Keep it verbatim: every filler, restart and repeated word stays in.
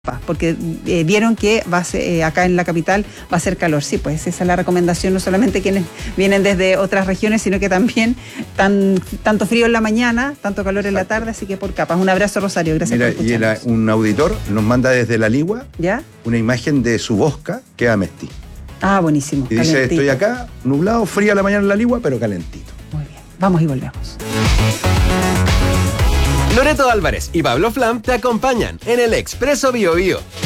porque eh, vieron que va a ser, eh, acá en la capital va a ser calor. Sí, pues esa es la recomendación, no solamente quienes vienen desde otras regiones, sino que también tan, tanto frío en la mañana, tanto calor en la tarde, así que por capas. Un abrazo, Rosario, gracias. Mira, por y el, escucharnos. un auditor nos manda desde La Ligua ¿Ya? una imagen de su bosca que es Amestí. Ah, buenísimo. Y dice, calentito. estoy acá, nublado, fría la mañana en La Ligua, pero calentito. Muy bien, vamos y volvemos. Loreto Álvarez y Pablo Flam te acompañan en el Expreso Bio Bio.